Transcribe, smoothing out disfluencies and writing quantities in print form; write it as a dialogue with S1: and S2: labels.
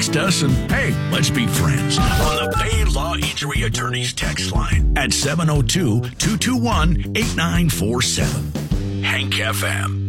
S1: text us and, hey, let's be friends on the Bay Law Injury Attorneys text line at 702-221-8947. Hank FM.